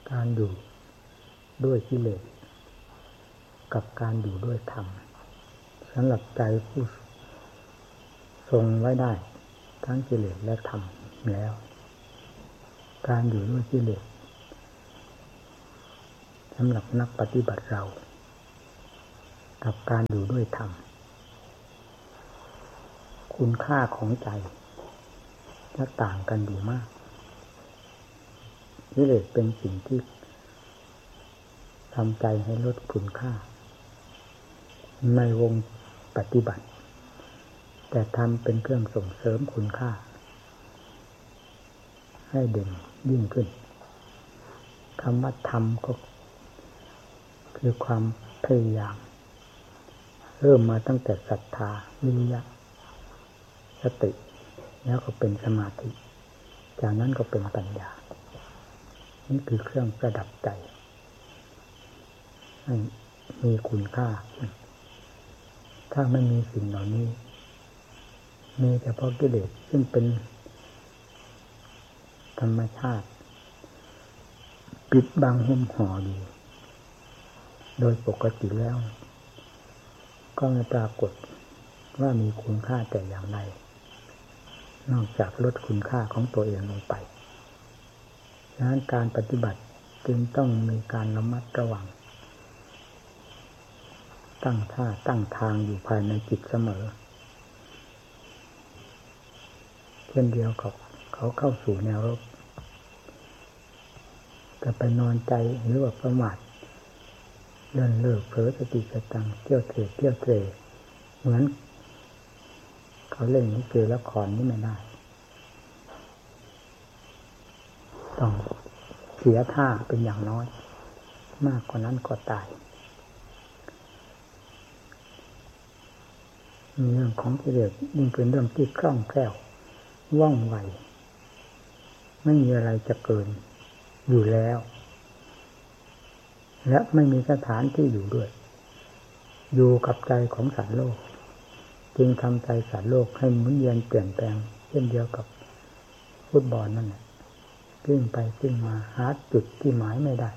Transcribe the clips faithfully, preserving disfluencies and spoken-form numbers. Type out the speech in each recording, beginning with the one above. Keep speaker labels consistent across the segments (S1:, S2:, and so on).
S1: การอยู่ด้วยกิเลสกับการอยู่ด้วยธรรมสำหรับใจผู้ทรงไว้ได้ทั้งกิเลสและธรรมแล้วการอยู่ด้วยกิเลสสำหรับนักปฏิบัติเรากับการอยู่ด้วยธรรมคุณค่าของใจจะต่างกันอยู่มากกิเลสเป็นสิ่งที่ทำใจให้ลดคุณค่าในวงปฏิบัติแต่ธรรมเป็นเครื่องส่งเสริมคุณค่าให้เด่นยิ่งขึ้นคำว่าธรรมก็คือความพยายามเริ่มมาตั้งแต่ศรัทธาวิริยะสติแล้วก็เป็นสมาธิจากนั้นก็เป็นปัญญานี่คือเครื่องประดับใจให้มีคุณค่าถ้าไม่มีสิ่งเหล่านี้มีเฉพาะกิเลสซึ่งเป็นธรรมชาติปิดบังหุ้มห่ออยู่โดยปกติแล้วก็ไม่ปรากฏว่ามีคุณค่าแต่อย่างใดนอกจากลดคุณค่าของตัวเองลงไปดังนั้นการปฏิบัติจึงต้องมีการระมัดระวังตั้งท่าตั้งทางอยู่ภายในจิตเสมอเช่นเดียวกับเขาเข้าสู่แนวรบจะไปนอนใจหรือว่าประมาทเลื่อนเลิกเผลอสติสตังเที่ยวเตะเที่ยวเตะเหมือนเขาเล่นลิเกละครนี่ไม่ได้ต้องเสียท่าเป็นอย่างน้อยมากกว่านั้นก็ตายเรื่องของกิเลสยิ่งเป็นเรื่องที่คล่องแคล่วว่องไวไม่มีอะไรจะเกินอยู่แล้วและไม่มีสถานที่อยู่ด้วยอยู่กับใจของสัตว์โลกจึงทำใจสัตว์โลกให้หมุนเวียนเปลี่ยนแปลงเช่นเดียวกับฟุตบอลนั่นแหละวิ่งไปวิ่งมาหาจุดที่หมายไม่ได้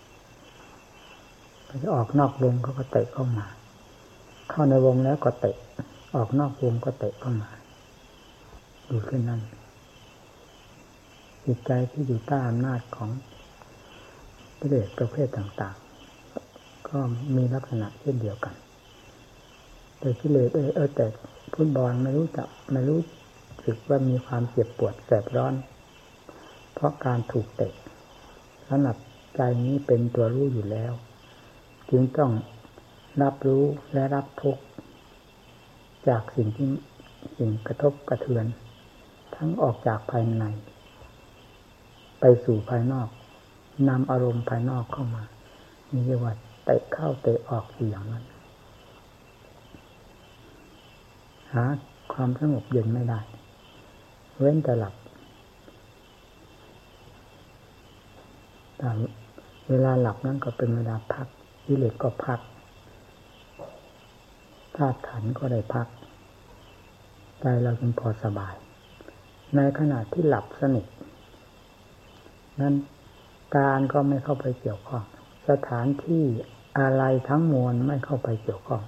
S1: จะออกนอกวงเขาก็เตะเข้ามาเข้าในวงแล้วก็เตะออกนอกวงก็เตะเข้ามาอยู่แค่นั้นจิตใจที่อยู่ใต้อำนาจของกิเลสประเภทต่างๆก็มีลักษณะเช่นเดียวกันแต่กิเลสเออเออแต่ฟุตบอลไม่รู้จักไม่รู้สึกว่ามีความเจ็บปวดแสบร้อนเพราะการถูกเตะสำหรับใจนี้เป็นตัวรู้อยู่แล้วจึงต้องรับรู้และรับทุกข์จากสิ่งที่สิ่งกระทบกระเทือนทั้งออกจากภายในไปสู่ภายนอกนำอารมณ์ภายนอกเข้ามามีเรียกว่าเตะเข้าเตะออกอยู่อย่างนั้นหาความสงบเย็นไม่ได้เว้นแต่หลับแต่เวลาหลับนั้นก็เป็นเวลาพักกิเลสก็พักธาตุขันธ์ก็ได้พักใจเราจึงพอสบายในขณะที่หลับสนิทนั้นการก็ไม่เข้าไปเกี่ยวข้องสถานที่อะไรทั้งมวลไม่เข้าไปเกี่ยวข้อง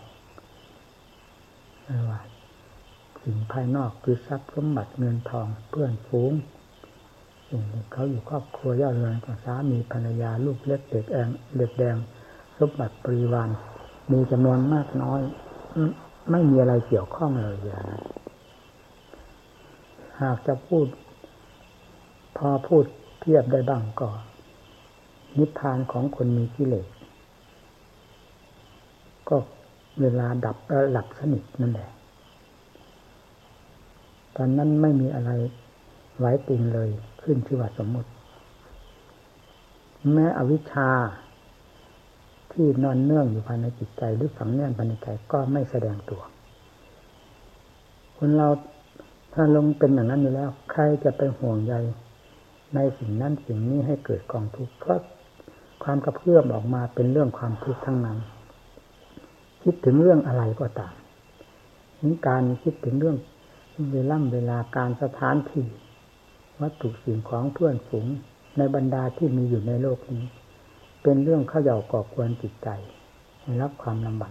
S1: ไม่ว่าสิ่งภายนอกคือทรัพย์สมบัติเงินทองเพื่อนฝูงสิ่งที่เขาอยู่ครอบครัวญาติเรือนของสามีภรรยาลูกเล็กเด็กแองเด็กแดงสมบัติบริวารมีจำนวนมากน้อยไม่มีอะไรเกี่ยวข้องเลยอย่างนั้นหากจะพูดพอพูดเทียบได้บ้างก็นิพพานของคนมีกิเลสก็เวลาดับหลับสนิทนั่นแหละตอนนั้นไม่มีอะไรไว้ติงเลยขึ้นชื่อว่าสมมุติแม้อวิชชาที่นอนเนื่องอยู่ภายในจิตใจหรือฝังแน่นภายในใจก็ไม่แสดงตัวคนเราถ้าลงเป็นอย่างนั้นอยู่แล้วใครจะไปห่วงใยในสิ่งนั้นสิ่งนี้ให้เกิดกองทุกข์เพราะความกระเพื่อมออกมาเป็นเรื่องความทุกข์ทั้งนั้นคิดถึงเรื่องอะไรก็ตามถึงการคิดถึงเรื่องเวลาเวลาการสถานที่วัตถุสิ่งของเพื่อนฝูงในบรรดาที่มีอยู่ในโลกนี้เป็นเรื่องเขย่าก่อกวนจิตใจให้รับความลำบาก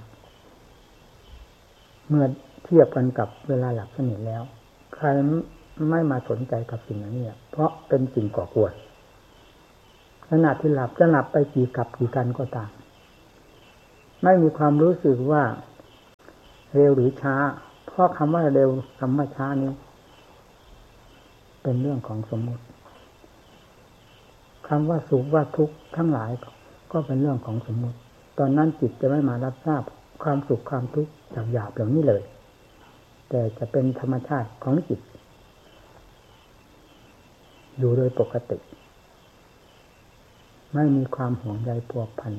S1: เมื่อเทียบกันกับเวลาหลับสนิทแล้วใครไม่มาสนใจกับสิ่งนี้เพราะเป็นสิ่งก่อกวนขณะที่หลับจะหลับไปกี่กับกี่กันก็ตามไม่มีความรู้สึกว่าเร็วหรือช้าเพราะคำว่าเร็วคำว่าช้านี้เป็นเรื่องของสมมติคำว่าสุขว่าทุกข์ทั้งหลายก็เป็นเรื่องของสมมติตอนนั้นจิตจะไม่มารับทราบความสุขความทุกข์หยาบๆเหล่านี้เลยแต่จะเป็นธรรมชาติของจิตอยู่โดยปกติไม่มีความห่วงใยพัวพัน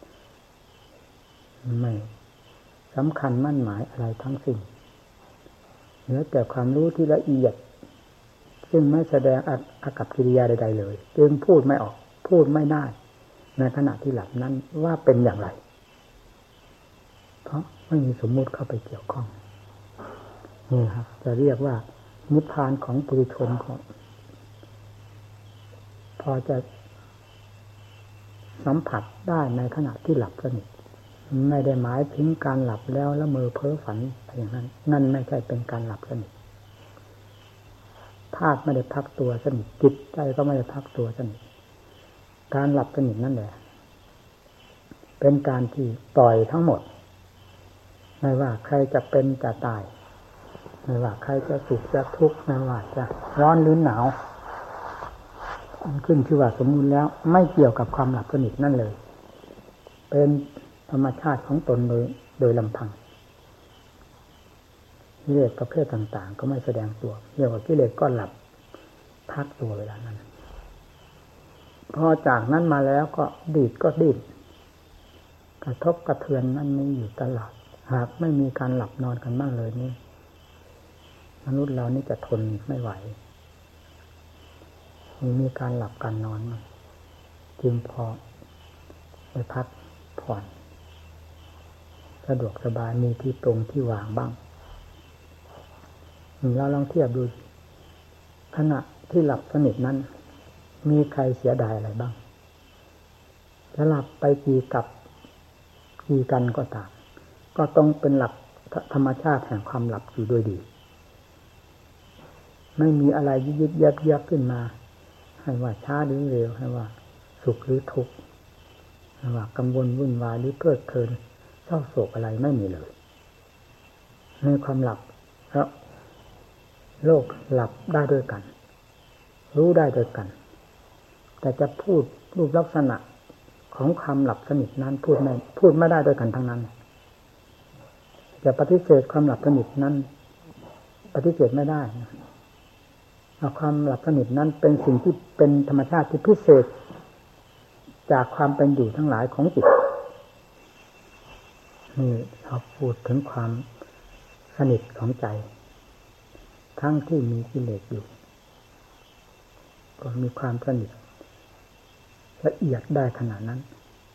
S1: ไม่สำคัญมั่นหมายอะไรทั้งสิ้นเหลือแต่ความรู้ที่ละเอียดซึ่งไม่แสดงอากัปกิริยาใดๆเลยจึงพูดไม่ออกพูดไม่ได้ในขณะที่หลับนั้นว่าเป็นอย่างไรเพราะไม่มีสมมุติเข้าไปเกี่ยวข้องนี่ครับจะเรียกว่านิพพานของปุถุชนก็พอจะสัมผัสได้ในขณะที่หลับสนิทไม่ได้หมายถึงการหลับแล้วละเมอเพ้อฝันอย่างนั้นนั่นไม่ใช่เป็นการหลับสนิทธาตุไม่ได้พักตัวสนิทจิตใจก็ไม่ได้พักตัวสนิทการหลับสนิทนั่นแหละเป็นการที่ปล่อยทั้งหมดไม่ว่าใครจะเป็นจะตายไม่ว่าใครจะสุขจะทุกข์ไม่ว่าจะร้อนหรือหนาวขึ้นชื่อว่าสมมุติแล้วไม่เกี่ยวกับความหลับสนิทนั่นเลยเป็นธรรมชาติของตนโดยโดยลำพังกิเลสประเภทต่างๆก็ไม่แสดงตัวเรียกว่ากิเลสก็หลับพักตัวเวลานั้นพอจากนั้นมาแล้วก็ดีดก็ดิ้นกระทบกระเทือนนั่นนี่อยู่ตลอดหากไม่มีการหลับนอนกันบ้างเลยนี่มนุษย์เรานี่จะทนไม่ไหวมีการหลับการนอนจึงพอไปพักผ่อนสะดวกสบายมีที่ตรงที่วางบ้างเราลองเทียบดูขณะที่หลับสนิทนั้นมีใครเสียดายอะไรบ้างจะหลับไปกี่กับกี่กันก็ตามก็ต้องเป็นหลักธรรมชาติแห่งความหลับอยู่ด้วยดีไม่มีอะไรยึดยับยับขึ้นมาให้ว่าช้าหรือเร็วให้ว่าสุขหรือทุกข์ให้ว่ากังวลวุ่นวายหรือเพลิดเพลินเศร้าโศกอะไรไม่มีเลยในความหลับแล้วโลกหลับได้ด้วยกันรู้ได้ด้วยกันแต่จะพูดรูปลักษณะของความหลับสนิทนั้นพูดไม่พูดไม่ได้ด้วยกันทั้งนั้นจะปฏิเสธความหลับสนิทนั้นปฏิเสธไม่ได้ความหลับสนิทนั้นเป็นสิ่งที่เป็นธรรมชาติที่พิเศษจากความเป็นอยู่ทั้งหลายของจิตนี่เราพูดถึงความสนิทของใจทั้งที่มีกิเลสอยู่ก็มีความสนิทละเอียดได้ขนาดนั้น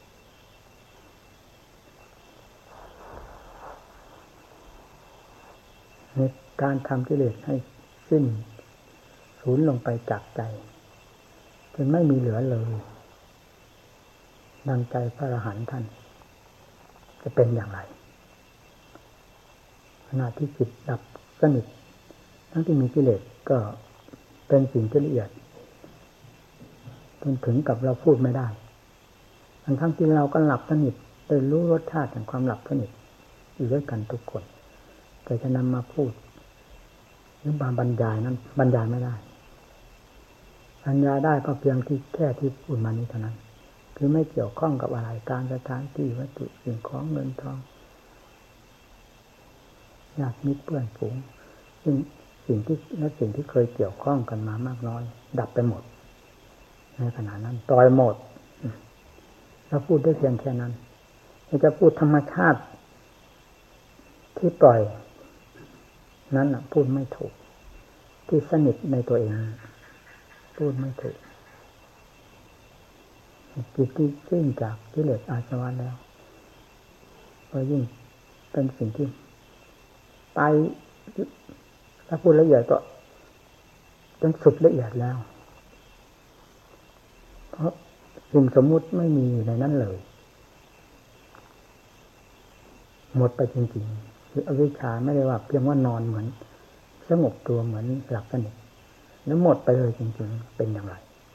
S1: ในการทำกิเลสให้สิ้นสูญลงไปจากใจจนไม่มีเหลือเลยดังใจพระอรหันต์ท่านจะเป็นอย่างไรขณะที่จิตดับสนิททั้งที่มีกิเลสก็เป็นสิ่งที่ละเอียดจนถึงกับเราพูดไม่ได้ทั้งทั้งที่เราก็หลับสนิทได้รู้รสชาติแห่งความหลับสนิทอยู่ด้วยกันทุกคนแต่จะนำมาพูดหรือมาบรรยายนั้นบรรยายไม่ได้บรรยายได้ก็เพียงที่แค่ที่พูดมานี้เท่านั้นคือไม่เกี่ยวข้องกับอะไรการสถานที่วัตถุสิ่งของเงินทองญาติมิตรเพื่อนฝูงซึ่งสิ่งที่และสิ่งที่เคยเกี่ยวข้องกันมามากน้อยดับไปหมดในขณะนั้นปล่อยหมดแล้วพูดได้เพียงแค่นั้นจะพูดธรรมชาติที่ปล่อยนั้นน่ะพูดไม่ถูกที่สนิทในตัวเองพูดไม่ถูกจิตที่สิ้นจากกิเลสอาสวะแล้วก็ยิ่งเป็นสิ่งที่ไปถ้าพูดละเอียดก็จนสุดละเอียดแล้วเพราะสิ่งสมมุติไม่มีในนั้นเลยหมดไปจริงๆคืออวิชชาไม่ได้ว่าเพียงว่านอนเหมือนสงบตัวเหมือนหลับสนิทแล้วหมดไปเลยจริงๆเป็นอย่างไร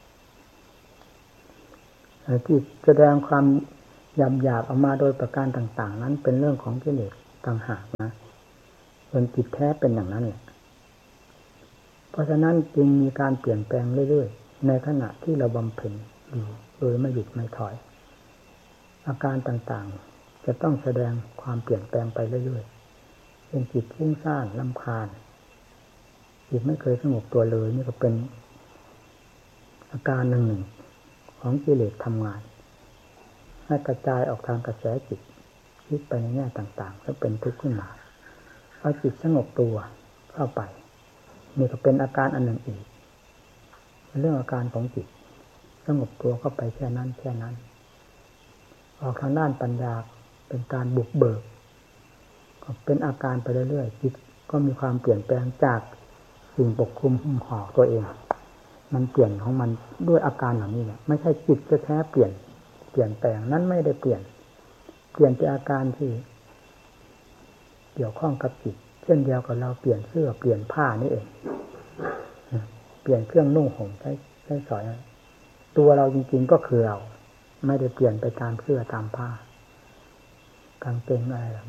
S1: ที่แสดงความหยาบๆออกมาโดยประการต่างๆนั้นเป็นเรื่องของกิเลสต่างหากนะส่วนจิตแท้เป็นอย่างนั้นแหละเพราะฉะนั้นจึงมีการเปลี่ยนแปลงเรื่อยๆในขณะที่เราบำเพ็ญอยู่โดยไม่หยุดไม่ถอยอาการต่างๆจะต้องแสดงความเปลี่ยนแปลงไปเรื่อยๆเป็นจิตฟุ้งซ่านรำคาญจิตไม่เคยสงบตัวเลยนี่ก็เป็นอาการหนึ่งๆของกิเลสทำงานให้กระจายออกทางกระแสจิตคิดไปในแง่ต่างๆแล้วเป็นทุกข์ขึ้นมาเอาจิตสงบตัวเข้าไปนี่ก็เป็นอาการอันหนึ่งอีกเรื่องอาการของจิตสงบตัวเข้าไปแค่นั้นแค่นั้นออกทางด้านปัญญาเป็นการบุกเบิกก็เป็นอาการไปเรื่อยๆจิตก็มีความเปลี่ยนแปลงจากสิ่งปกคลุมหุ้มห่อตัวเองมันเปลี่ยนของมันด้วยอาการเหล่านี้แหละไม่ใช่จิตจะแท้เปลี่ยนเปลี่ยนแปลงนั้นไม่ได้เปลี่ยนเปลี่ยนแต่อาการที่เกี่ยวข้องกับจิตเช่นเดียวกับเราเปลี่ยนเสื้อเปลี่ยนผ้านี่เองเปลี่ยนเครื่องนุ่งห่มใช้ใช้สอยตัวเราจริงๆก็คือเราไม่ได้เปลี่ยนไปตามเสื้อตามผ้ากางเกงอะไรหรอก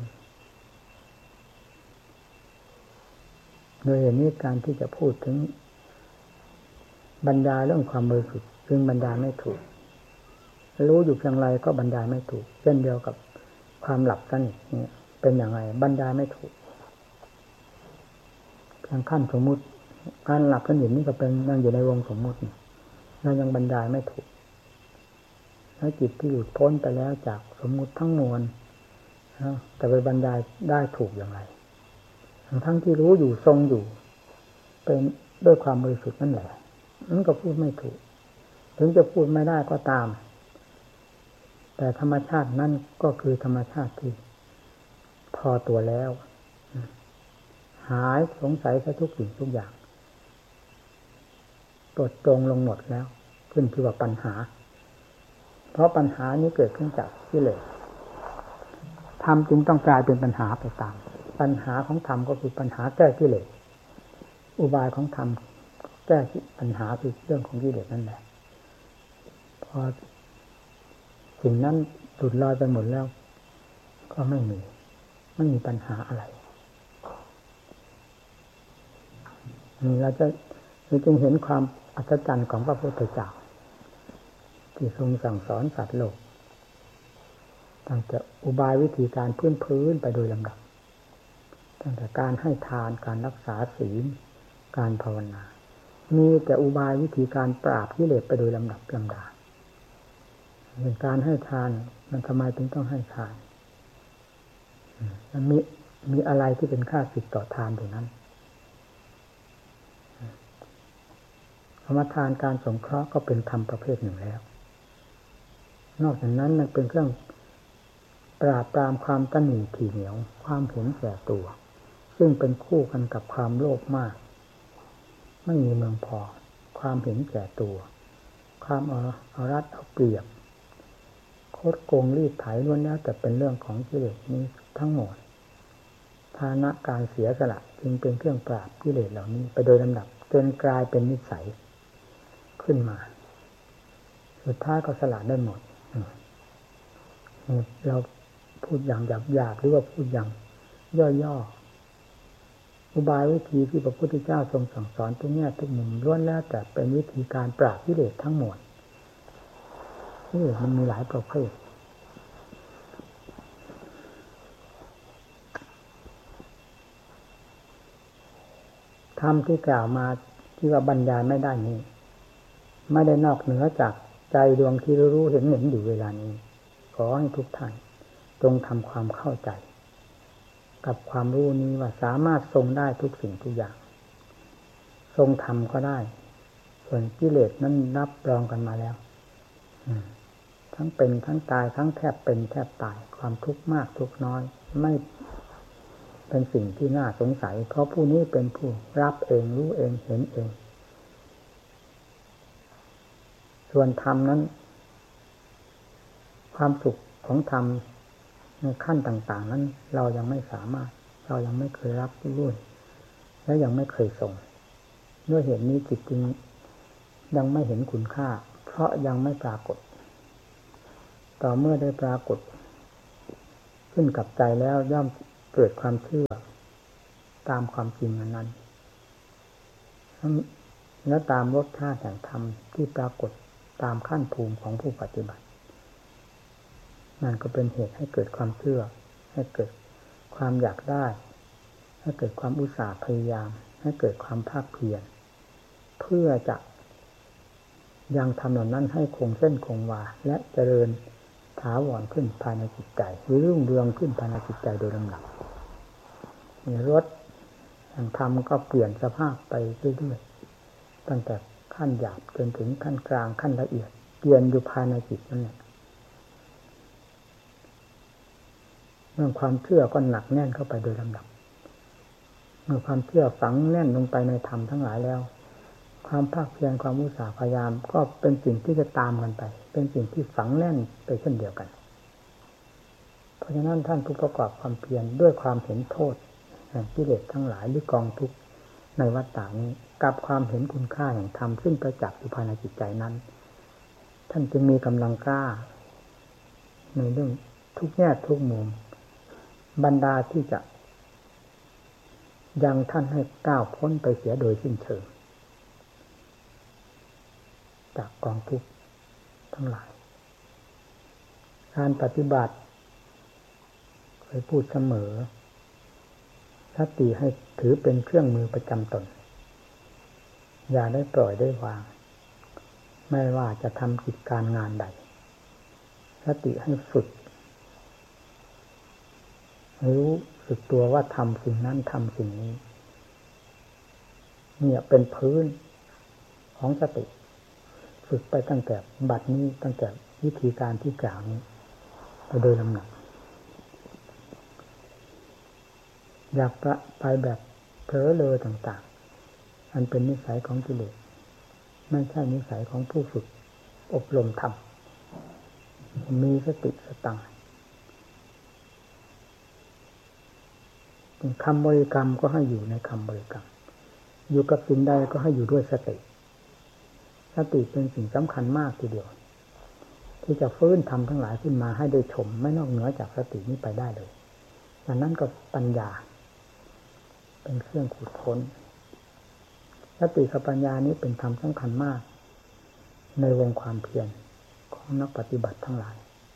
S1: โดยเหตุนี้การที่จะพูดถึงบรรยายเรื่องความบริสุทธิ์ซึ่งบรรยายไม่ถูกรู้อยู่เพียงไรก็บรรยายไม่ถูกเช่นเดียวกับความหลับสนิทเนี่ยเป็นอย่างไรบรรยายไม่ถูกเพียงขั้นสมมุติการหลับสนิทนี่ก็เป็นยังอยู่ในวงสมมุติเรายังบรรยายไม่ถูกแล้วจิตที่หลุดพ้นไปแล้วจากสมมุติทั้งมวลจะไปบรรยายได้ถูกอย่างไรทั้งที่รู้อยู่ทรงอยู่เป็นด้วยความบริสุทธิ์นั่นแหละมันก็พูดไม่ถูกถึงจะพูดไม่ได้ก็ตามแต่ธรรมชาตินั่นก็คือธรรมชาติที่พอตัวแล้วหายสงสัยทุกสิ่งทุกอย่างปลดตรงลงหมดแล้วขึ้นที่ว่าปัญหาเพราะปัญหานี้เกิดขึ้นจากกิเลสธรรมจึงต้องกลายเป็นปัญหาไปตามปัญหาของธรรมก็คือปัญหาแก้กิเลสอุบายของธรรมแก้ปัญหาคือเรื่องของกิเลสนั่นแหละพอสิ่งนั้นหลุดลอยไปหมดแล้วก็ไม่มีไม่มีปัญหาอะไรเราจะเราจึงเห็นความอัศจรรย์ของพระพุทธเจ้าที่ทรงสั่งสอนสัตว์โลกตั้งแต่อุบายวิธีการพื้นๆไปโดยลำดับตั้งแต่การให้ทานการรักษาศีลการภาวนามีแต่อุบายวิธีการปราบกิเลสไปโดยลำดับลำดาเรื่องการให้ทานมันทำไมถึงต้องให้ทานมันมีมีอะไรที่เป็นค่าสิทธิ์ต่อทานตรงนั้นธรรมทานการสงเคราะห์ก็เป็นธรรมประเภทหนึ่งแล้วนอกจากนั้นมันเป็นเครื่องปราบปรามความตนีถี่เหนียวความเห็นแก่ตัวซึ่งเป็นคู่กันกับความโลภมากไม่มีเมืองพอความเห็นแก่ตัวความเอาเอารัดเอาเปรียบโคดโกงรีดไถล้วนแล้วแต่เป็นเรื่องของกิเลสนี้ทั้งหมดฐานะการเสียสละจึงเป็นเครื่องปราบกิเลสเหล่านี้ไปโดยลำดับจนกลายเป็นนิสัยขึ้นมาสุดท้ายก็สละได้หมดเราพูดอย่างหยาบๆหรือว่าพูดอย่างย่อๆอุบายวิธีที่พระพุทธเจ้าทรงสั่งสอนทุกแง่ทุกมุมล้วนแล้วแต่เป็นวิธีการปราบกิเลสทั้งหมดนี่มันมีหลายประเภทธรรมที่กล่าวมาที่ว่าบรรยายไม่ได้นี้ไม่ได้นอกเหนือจากใจดวงที่รู้เห็นเห็นอยู่เวลานี้ขอให้ทุกท่านจงทำความเข้าใจกับความรู้นี้ว่าสามารถทรงได้ทุกสิ่งทุกอย่างทรงทำก็ได้ส่วนกิเลสนั้นรับรองกันมาแล้วทั้งเป็นทั้งตายทั้งแทบเป็นแทบตายความทุกข์มากทุกข์น้อยไม่เป็นสิ่งที่น่าสงสัยเพราะผู้นี้เป็นผู้รับเองรู้เองเห็นเองส่วนธรรมนั้นความสุขของธรรมในขั้นต่างๆนั้นเรายังไม่สามารถเรายังไม่เคยรับรู้และยังไม่เคยส่งด้วยเหตุนี้จิตจึงยังไม่เห็นคุณค่าเพราะยังไม่ปรากฏต่อเมื่อได้ปรากฏขึ้นกับใจแล้วย่อมเกิดความเชื่อตามความจริงนั้นและตามรสชาติแห่งธรรมที่ปรากฏตามขั้นภูมิของผู้ปฏิบัตินั่นก็เป็นเหตุให้เกิดความเชื่อให้เกิดความอยากได้ให้เกิดความอุตสาห์พยายามให้เกิดความภาคเพียรเพื่อจะยังทำเหล่านั้นให้คงเส้นคงวาและเจริญถาวรขึ้นภายในจิตใจหรือรุ่งเรืองขึ้นภายในจิตใจโดยลำดับรถแห่งธรรมก็เปลี่ยนสภาพไปเรื่อยๆตั้งแต่ขั้นหยาบจนถึงขั้นกลางขั้นละเอียดเปลี่ยนอยู่ภายในจิตนั่นแหละเมื่อความเชื่อก็หนักแน่นเข้าไปโดยลำดับเมื่อความเชื่อฝังแน่นลงไปในธรรมทั้งหลายแล้วความภาคเพียรความอุตสาห์พยายามก็เป็นสิ่งที่จะตามกันไปเป็นสิ่งที่ฝังแน่นไปเช่นเดียวกันเพราะฉะนั้นท่านผู้ประกอบความเพียรด้วยความเห็นโทษแห่งกิเลสทั้งหลายหรือกองทุกข์ในวัฏฏะนี้กับความเห็นคุณค่าแห่งธรรมซึ่งประจักษ์อยู่ภายในจิตใจนั้นท่านจึงมีกำลังกล้าในเรื่องทุกแง่ทุกมุมบรรดาที่จะยังท่านให้ก้าวพ้นไปเสียโดยสิ้นเชิงจากกองทุกข์ทั้งหลายการปฏิบัติเคยพูดเสมอสติให้ถือเป็นเครื่องมือประจำตนอย่าได้ปล่อยได้วางไม่ว่าจะทำกิจการงานใดสติให้ฝึกรู้สึกตัวว่าทำสิ่งนั้นทำสิ่งนี้เนี่ยเป็นพื้นของสติฝึกไปตั้งแต่บัดนี้ตั้งแต่วิธีการที่กล่าวนี้ไปโดยลำดับอยากไปแบบเผลอเลอต่างๆอันเป็นนิสัยของกิเลสไม่ใช่นิสัยของผู้ฝึกอบรมธรรมมีสติสตังคำบริกรรมก็ให้อยู่ในคำบริกรรมอยู่กับสิ่งใดก็ให้อยู่ด้วยสติสติเป็นสิ่งสำคัญมากทีเดียวที่จะฟื้นธรรมทั้งหลายขึ้นมาให้ได้ชมไม่นอกเหนือจากสตินี้ไปได้เลยดังนั้นก็ปัญญาเป็นเครื่องขุดค้นสติกับปัญญานี้เป็นธรรมสำคัญมากในวงความเพียรของนักปฏิบัติทั้งหลาย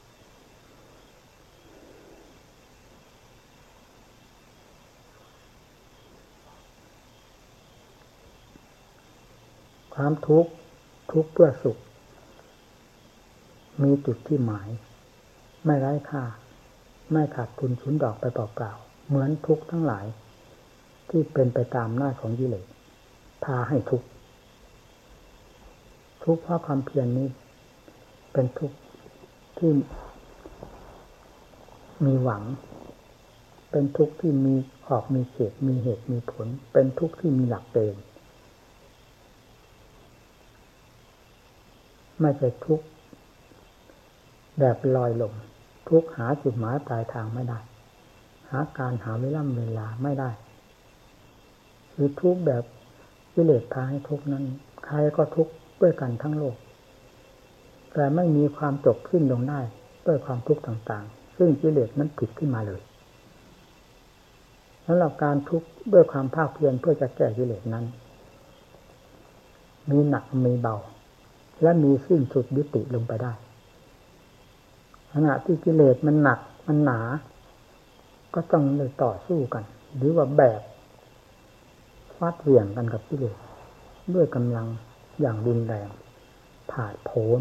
S1: ความทุกข์ทุกข์เพื่อสุขมีจุดที่หมายไม่ไร้ค่าไม่ขาดทุนสูญดอกไปเปล่าๆเหมือนทุกข์ทั้งหลายที่เป็นไปตามหน้าของกิเลสพาให้ทุกข์ทุกข์เพราะความเพียรนี้เป็นทุกข์ที่มีหวังเป็นทุกข์ที่มีขอบมีเขตมีเหตุมีผลเป็นทุกข์ที่มีหลักเกณฑ์ไม่ใช่ทุกข์แบบลอยลมทุกข์หาจุดหมายปลายทางไม่ได้หาการหาเวลาเวลาไม่ได้คือทุกข์แบบกิเลสพาให้ทุกข์นั้นใครก็ทุกข์ด้วยกันทั้งโลกแต่ไม่มีความจบสิ้นลงได้ด้วยความทุกข์ต่างๆซึ่งกิเลสนั้นผิดขึ้นมาเลยสำหรับการทุกข์ด้วยความภาคเพียรเพื่อจะแก้กิเลสนั้นมีหนักมีเบาและมีสิ้นสุดยุติลงไปได้ขณะที่กิเลสมันหนักมันหนาก็ต้องเลยต่อสู้กันหรือว่าแบกฟาดเหวี่ยงกันกับกิเลสด้วยกำลังอย่างรุนแรงผาดโผน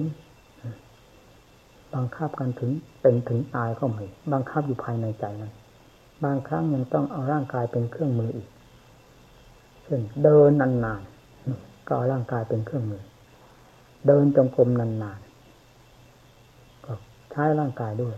S1: บังคับกันถึงเป็นถึงตายก็มีบังคับอยู่ภายในใจนั้นบางครั้งยังต้องเอาร่างกายเป็นเครื่องมืออีกเช่นเดินนานๆก็เอาร่างกายเป็นเครื่องมือเดินจงกรมนานๆก็ใช้ร่างกายด้วย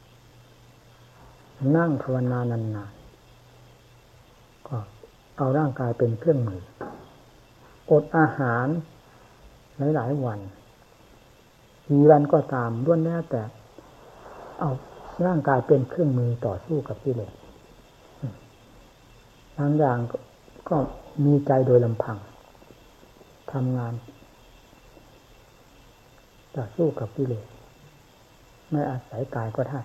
S1: นั่งภาวนานานๆก็เอาร่างกายเป็นเครื่องมืออดอาหารหลายๆวันกี่วันก็ตามล้วนแล้วแต่เอาร่างกายเป็นเครื่องมือต่อสู้กับกิเลสบางอย่างก็มีใจโดยลำพังทำงานต่อสู้กับกิเลสไม่อาศัยกายก็ได้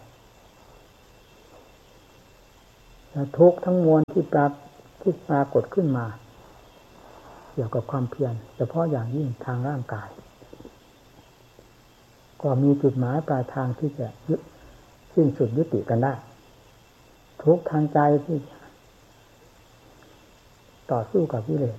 S1: และทุกข์ทั้งมวลที่ปรากที่ปรากฏขึ้นมาเกี่ยวกับความเพียรเฉพาะอย่างยิ่งทางร่างกายก็มีจุดหมายปลายทางที่จะสิ้นสุดยุติกันได้ทุกข์ทางใจที่ต่อสู้กับกิเลส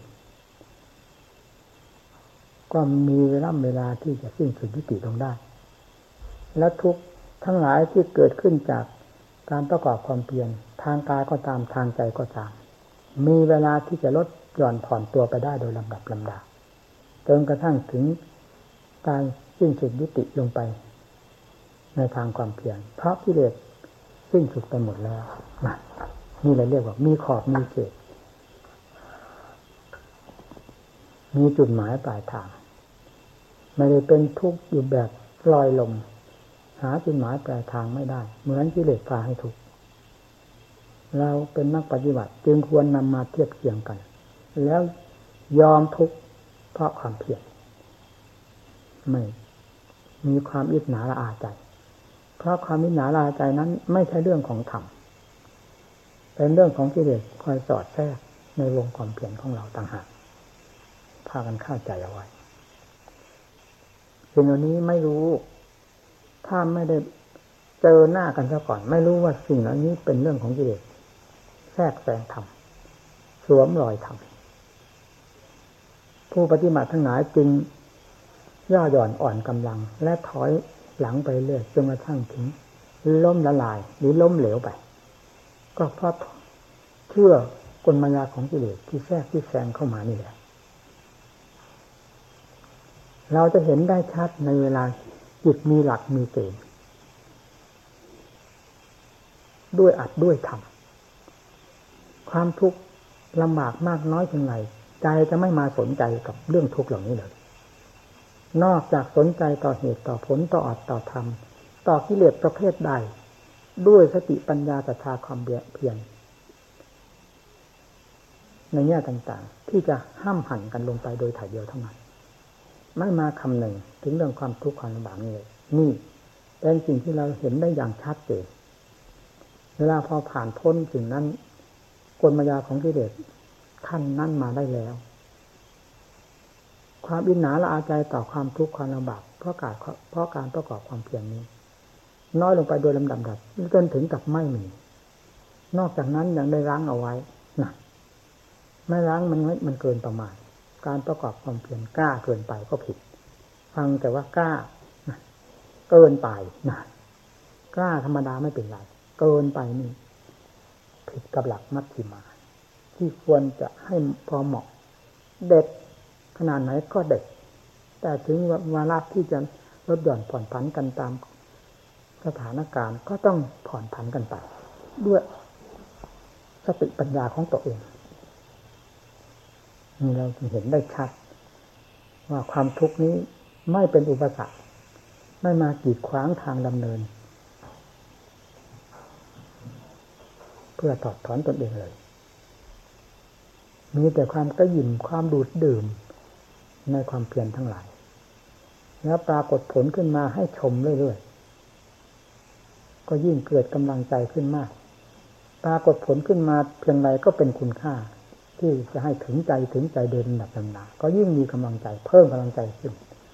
S1: ก็มีเวลาเวลาที่จะสิ้นสุดยุติลงได้และทุกข์ทั้งหลายที่เกิดขึ้นจากการประกอบความเพียรทางกายก็ตามทางใจก็ตามมีเวลาที่จะลดหย่อนผ่อนตัวไปได้โดยลำดับลำดาจนกระทั่งถึงการสิ้นสุดยุติลงไปในทางความเพียรเพราะกิเลสสิ้นสุดไปหมดแล้วนี่เราเรียกว่ามีขอบมีเขตมีจุดหมายปลายทางไม่ได้เป็นทุกข์อยู่แบบลอยลมหาจุดหมายปลายทางไม่ได้เหมือนกิเลสพาให้ทุกข์เราเป็นนักปฏิบัติจึงควรนำมาเทียบเคียงกันแล้วยอมทุกข์เพราะความเพียรไม่มีความอิจฉาละอาใจเพราะความอิจฉาละอาใจนั้นไม่ใช่เรื่องของธรรมเป็นเรื่องของกิเลสคอยสอดแทรกในวงความเพียรของเราต่างหากพากันเข้าใจเอาไว้สิ่งเหล่านี้ไม่รู้ถ้าไม่ได้เจอหน้ากันซะก่อนไม่รู้ว่าสิ่งเหล่านี้เป็นเรื่องของกิเลสแทรกแซงธรรมสวมรอยธรรมผู้ปฏิบัติทั้งหลายจึงย่อหย่อนอ่อนกำลังและถอยหลังไปเรื่อยจนกระทั่งถึงล้มละลายหรือล้มเหลวไปก็เพราะเชื่อกลมายาของกิเลสที่แทรกที่แซงเข้ามานี่แหละเราจะเห็นได้ชัดในเวลาจิตมีหลักมีเกณฑ์ด้วยอัดด้วยธรรมความทุกข์ลำบากมากน้อยเพียงไรใจจะไม่มาสนใจกับเรื่องทุกข์เหล่านี้เลยนอกจากสนใจต่อเหตุต่อผลต่ออัตต่อธรรมต่อกิเลสประเภทใดด้วยสติปัญญาศรัทธาความเพียรในแง่ต่างๆที่จะห้ามหันกันลงไปโดยถ่ายเดียวเท่านั้นไม่มาคำหนึ่งถึงเรื่องความทุกข์ความลำบากนี้เลยนี่เป็นสิ่งที่เราเห็นได้อย่างชัดเจนเวลาพอผ่านพ้นสิ่งนั้นกลมายาของกิเลสขั้นนั้นมาได้แล้วความอิจฉาละอาใจต่อความทุกข์ความลำบากเพราะการเพราะการประกอบความเพียรนี้น้อยลงไปโดยลำดับดับจนถึงกับไม่มีนอกจากนั้นยังได้รั้งเอาไว้นะไม่รั้งมันไม่มันเกินประมาณการประกอบความเพียรกล้าเกินไปก็ผิดฟังแต่ว่ากล้านะเกินไปนะกล้าธรรมดาไม่เป็นไรเกินไปนี่ผิดกับหลักมัชฌิมาที่ควรจะให้พอเหมาะเด็ดขนาดไหนก็เด็ดแต่ถึงวาระที่จะลดหย่อนผ่อนผันกันตามสถานการณ์ก็ต้องผ่อนผันกันไปด้วยสติปัญญาของตัวเองนี่เราจึงเห็นได้ชัดว่าความทุกข์นี้ไม่เป็นอุปสรรคไม่มากีดขวางทางดำเนินเพื่อถอดถอนตนเองเลยมีแต่ความกระหยิ่มความดูดดื่มในความเพียรทั้งหลายแล้วปรากฏผลขึ้นมาให้ชมเรื่อยๆก็ยิ่งเกิดกำลังใจขึ้นมากปรากฏผลขึ้นมาเพียงไรก็เป็นคุณค่าที่จะให้ถึงใจถึงใจเดินลำดับลำดาก็ยิ่งมีกำลังใจเพิ่มกำลังใจขึ้น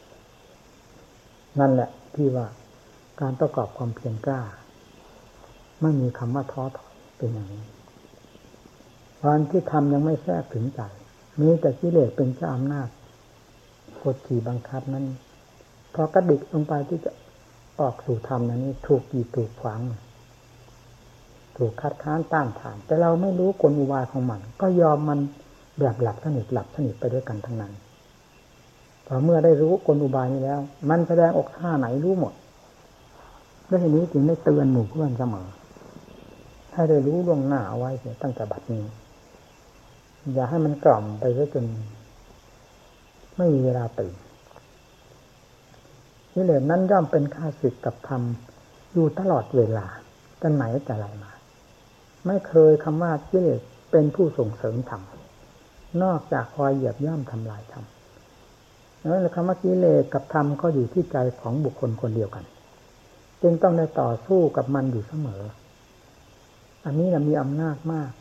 S1: นั่นแหละที่ว่าการประกอบความเพียรกล้าไม่มีคำว่าท้อถอยเป็นอย่างนี้วันที่ทำยังไม่แทรกถึงใจมีแต่กิเลสเป็นเจ้าอำนาจกดขี่บังคับนั้นพอกระดิกลงไปที่จะออกสู่ธรรมนั้นนี่ถูกกีดถูกขวางถูกคัดค้านต้านทานแต่เราไม่รู้กลอุบายของมันก็ยอมมันแบบหลับสนิทหลับสนิทไปด้วยกันทั้งนั้นพอเมื่อได้รู้กลอุบายนี้แล้วมันแสดงออกท่าไหนรู้หมดด้วยเหตุนี้จึงได้เตือนหมู่เพื่อนเสมอให้ได้รู้ล่วงหน้าเอาไว้ตั้งแต่บัดนี้อย่าให้มันกล่อมไปซะจนไม่มีเวลาตื่นกิเลสนั้นย่อมเป็นข้าศึกกับธรรมอยู่ตลอดเวลาตั้งไหนแต่ไรมาไม่เคยคำว่ากิเลสเป็นผู้ส่งเสริมธรรมนอกจากคอยเหยียบย่ำทำลายธรรมแล้วคำว่ากิเลสกับธรรมก็อยู่ที่ใจของบุคคลคนเดียวกันจึงต้องได้ต่อสู้กับมันอยู่เสมออันนี้เรามีอำนาจมาก